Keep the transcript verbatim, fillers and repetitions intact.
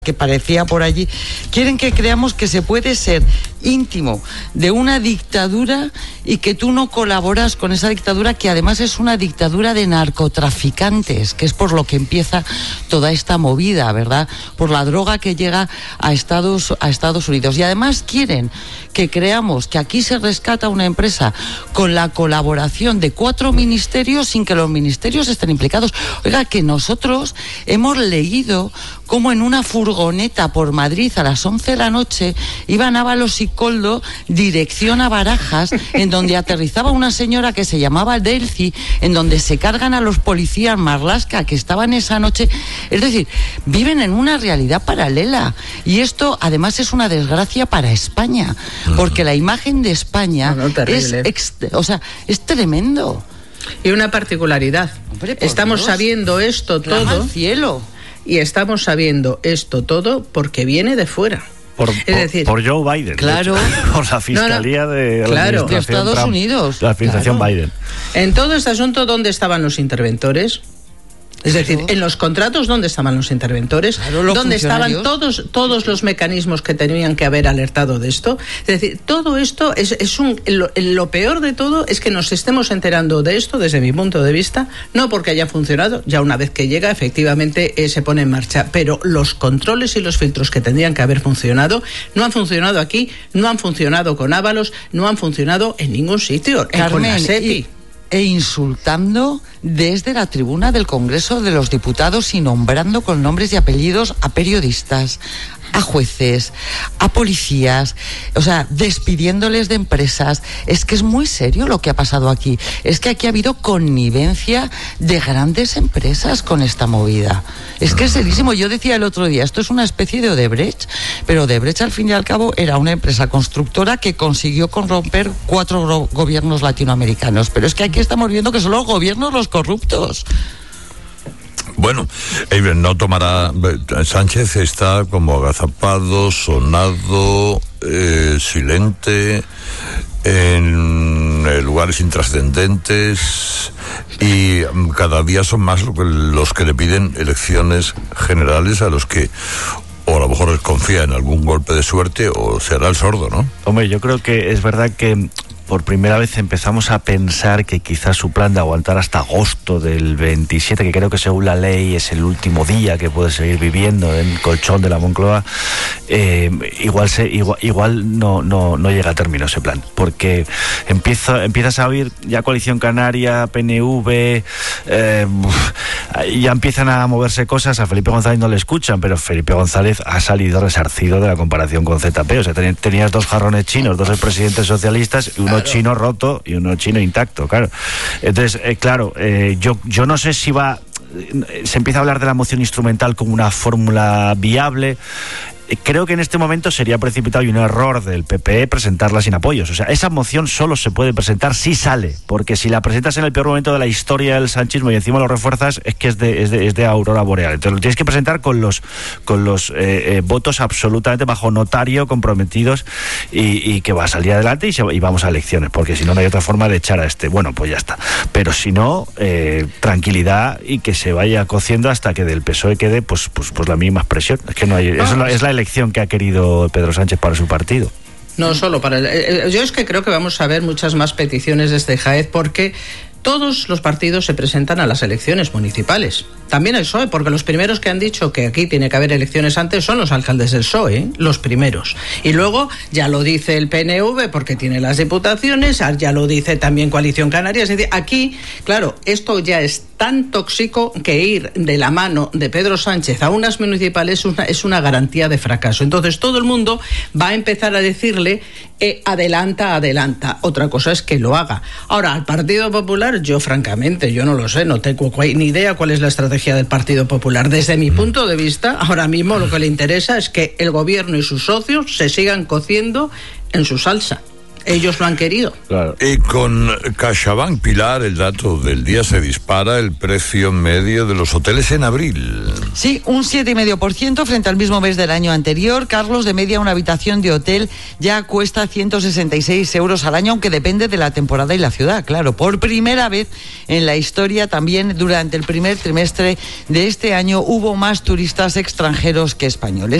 que parecía por allí, quieren que creamos que se puede ser íntimo de una dictadura y que tú no colaboras con esa dictadura, que además es una dictadura de narcotraficantes, que es por lo que empieza toda esta movida, ¿verdad? Por la droga que llega a Estados, a Estados Unidos. Y además quieren que creamos que aquí se rescata una empresa con la colaboración de cuatro ministerios sin que los ministerios estén implicados. Oiga, que nosotros hemos leído cómo en una furgoneta por Madrid a las once de la noche iban Ábalos y Coldo dirección a Barajas, en donde aterrizaba una señora que se llamaba Delcy, en donde se cargan a los policías Marlaska que estaban esa noche. Es decir, viven en una realidad paralela, y esto además es una desgracia para España, porque la imagen de España no, no, es, ex, o sea, es tremendo. Y una particularidad, Hombre, estamos Dios, sabiendo esto todo al cielo. Y estamos sabiendo esto todo porque viene de fuera. Por, es por, decir, por Joe Biden. Claro. Por la Fiscalía no, no, de, claro, de Estados Trump, Unidos. La administración claro. Biden. En todo este asunto, ¿dónde estaban los interventores? Es decir, en los contratos, ¿dónde estaban los interventores? Claro, los ¿Dónde estaban todos todos los mecanismos que tenían que haber alertado de esto? Es decir, todo esto es, es un... Lo, lo peor de todo es que nos estemos enterando de esto, desde mi punto de vista, no porque haya funcionado, ya una vez que llega, efectivamente, eh, se pone en marcha, pero los controles y los filtros que tendrían que haber funcionado, no han funcionado aquí, no han funcionado con Ábalos, no han funcionado en ningún sitio, Carmen, con la SEPI. E insultando desde la tribuna del Congreso de los Diputados y nombrando con nombres y apellidos a periodistas, a jueces, a policías, o sea, despidiéndoles de empresas. Es que es muy serio lo que ha pasado aquí. Es que aquí ha habido connivencia de grandes empresas con esta movida. Es que es serísimo. Yo decía el otro día, esto es una especie de Odebrecht, pero Odebrecht al fin y al cabo era una empresa constructora que consiguió corromper cuatro go- gobiernos latinoamericanos. Pero es que aquí estamos viendo que son los gobiernos los corruptos. Bueno, eh, no tomará. Sánchez está como agazapado, sonado, eh, silente, en eh, lugares intrascendentes, y cada día son más los que le piden elecciones generales, a los que o a lo mejor confía en algún golpe de suerte o será el sordo, ¿no? Hombre, yo creo que es verdad que por primera vez empezamos a pensar que quizás su plan de aguantar hasta agosto del veintisiete, que creo que según la ley es el último día que puede seguir viviendo en colchón de la Moncloa, eh, igual se igual, igual no, no, no llega a término ese plan, porque empieza, empiezas a oír ya Coalición Canaria, P N V, eh, ya empiezan a moverse cosas. A Felipe González no le escuchan, pero Felipe González ha salido resarcido de la comparación con Z P. O sea, tenías dos jarrones chinos, dos expresidentes socialistas, y uno chino roto y uno chino intacto, claro. Entonces, eh, claro, eh, yo, yo no sé si va... Eh, se empieza a hablar de la moción instrumental como una fórmula viable. Creo que en este momento sería precipitado y un error del P P E presentarla sin apoyos. O sea, esa moción solo se puede presentar si sale, porque si la presentas en el peor momento de la historia del sanchismo y encima lo refuerzas, es que es de, es de, es de aurora boreal. Entonces lo tienes que presentar con los con los eh, eh, votos absolutamente bajo notario, comprometidos, y, y que va a salir adelante y, se, y vamos a elecciones, porque si no, no hay otra forma de echar a este. Bueno, pues ya está. Pero si no, eh, tranquilidad y que se vaya cociendo hasta que del P S O E quede pues pues pues la misma expresión. Es que no hay... Eso es la, es la elección que ha querido Pedro Sánchez para su partido. No solo para el, yo es que creo que vamos a ver muchas más peticiones desde Jaez, porque todos los partidos se presentan a las elecciones municipales. También el P S O E, porque los primeros que han dicho que aquí tiene que haber elecciones antes son los alcaldes del P S O E, ¿eh? Los primeros. Y luego ya lo dice el P N V porque tiene las diputaciones, ya lo dice también Coalición Canaria. Es decir, aquí, claro, esto ya es tan tóxico que ir de la mano de Pedro Sánchez a unas municipales es una, es una garantía de fracaso. Entonces todo el mundo va a empezar a decirle eh, adelanta, adelanta. Otra cosa es que lo haga. Ahora, al Partido Popular, yo francamente, yo no lo sé, no tengo ni idea cuál es la estrategia del Partido Popular. Desde mi punto de vista, ahora mismo lo que le interesa es que el gobierno y sus socios se sigan cociendo en su salsa. Ellos lo han querido. Claro. Y con CaixaBank, Pilar, el dato del día, se dispara el precio medio de los hoteles en abril. Sí, un siete coma cinco por ciento frente al mismo mes del año anterior. Carlos, de media una habitación de hotel ya cuesta ciento sesenta y seis euros al año, aunque depende de la temporada y la ciudad, claro. Por primera vez en la historia, también durante el primer trimestre de este año, hubo más turistas extranjeros que españoles.